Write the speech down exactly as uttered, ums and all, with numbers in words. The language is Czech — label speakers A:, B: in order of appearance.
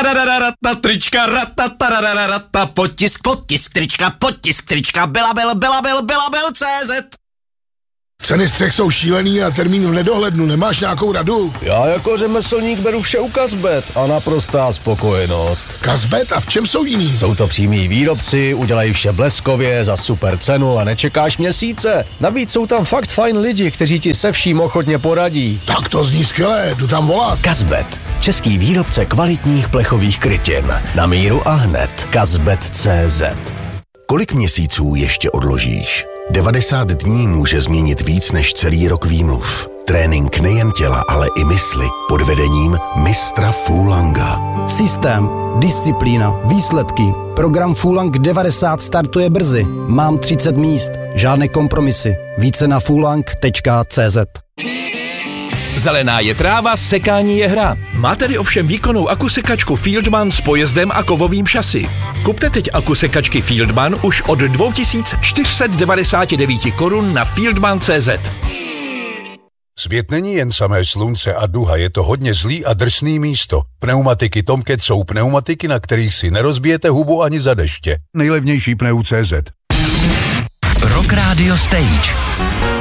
A: rata trička, rata tarararata, potisk, potisk trička, potisk trička, Bylabel, Bylabel, Bylabel C Z.
B: Ceny střech jsou šílený a termínu nedohlednu, nemáš nějakou radu?
C: Já jako řemeslník beru vše u Kazbet a naprostá spokojenost.
B: Kazbet, a v čem jsou jiný?
C: Jsou to přímí výrobci, udělají vše bleskově, za super cenu a nečekáš měsíce. Navíc jsou tam fakt fajn lidi, kteří ti se vším ochotně poradí.
B: Tak to zní skvěle, jdu tam volat.
C: Kazbet, český výrobce kvalitních plechových krytin. Na míru a hned. Kazbet tečka cé zet.
D: Kolik měsíců ještě odložíš? devadesát dní může změnit víc než celý rok výmluv. Trénink nejen těla, ale i mysli pod vedením mistra Fulanga.
E: Systém, disciplína, výsledky. Program Fulang devadesát startuje brzy. Mám třicet míst, žádné kompromisy. Více na fulang tečka cé zet.
F: Zelená je tráva, sekání je hra. Má tedy ovšem výkonnou akusekačku Fieldman s pojezdem a kovovým šasy. Kupte teď akusekačky Fieldman už od dva tisíce čtyři sta devadesát devět korun na fieldman tečka cé zet.
G: Svět není jen samé slunce a duha, je to hodně zlý a drsný místo. Pneumatiky Tomcat jsou pneumatiky, na kterých si nerozbijete hubu ani za deště. Nejlevnější pneu tečka cé zet.
H: Rock Radio Stage.